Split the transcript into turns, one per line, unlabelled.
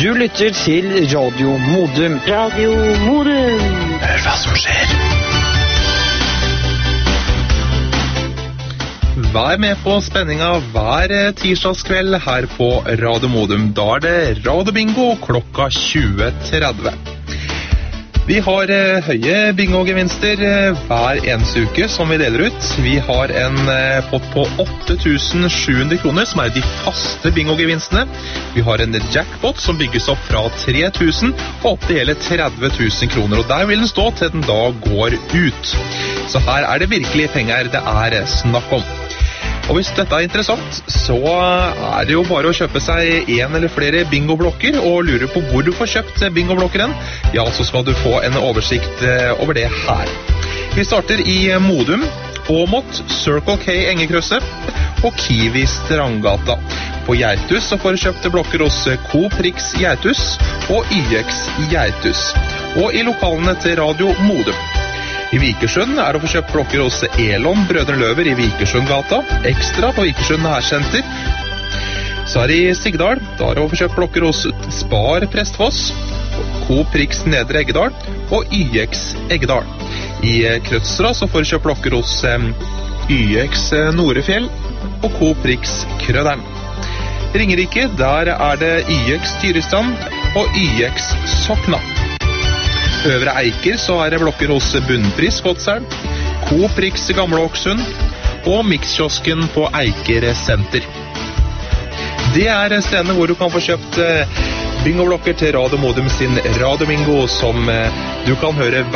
Du lytter til Radio Modum.
Radio Modum.
Hør hva som skjer.
Vær med på spenninga hver tirsdagskveld her på Radio Modum. Da det Radio Bingo klokka 20:30. Vi har høye bingogevinster hver eneste uke som vi deler ut. Vi har en pott på 8.700 kroner som de faste bingogevinstene. Vi har en jackpot som bygges opp fra 3.000 og opp til hele 30.000 kroner. Og der vil den stå til den da går ut. Så her det virkelig penger det snakk om. Og hvis dette interessant, så det jo bare å kjøpe seg en eller flere bingoblokker og lure på hvor du får kjøpt bingoblokkeren. Ja, så skal du få en oversikt over det her. Vi starter i Modum, Åmot, Circle K Engekrøsset og Kiwi Strandgata. På Gjertus så får du kjøpt blokker hos Coop Rix Gjertus og YX Gjertus. Og i lokalene til Radio Modum. I Vikersund det å få kjøpt blokker hos Elon Brødre Løver i Vikersundgata, Ekstra på Vikersund Nærsenter. Så det i Sigdal, da det å få kjøpt blokker hos Spar Prestfoss, Coop Rix Nedre Eggedal og YX Eggedal. I Krødsra så får du kjøpt blokker hos YX Norefjell og Coop Rix Krøderen. Ringerike, der det YX Tyristrand og YX Sokna. Øvre Eiker så det blokker hos Bunnpris Godselv, Coop Rix Gamle Åksund og Mixkiosken på Eiker Senter. Det stedene hvor du kan få kjøpt bingoblokker til Radio Modum sin Radio Bingo som du kan høre